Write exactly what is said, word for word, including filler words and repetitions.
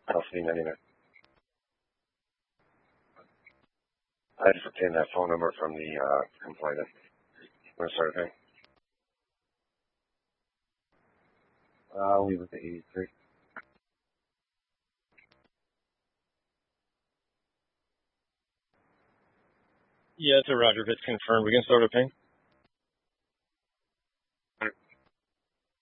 Alpha ninety-nine. I just obtained that phone number from the uh, complainant. Want to start a thing? I'll leave it to eighty-three. Yeah, it's a Roger. If it's confirmed, we can start a ping.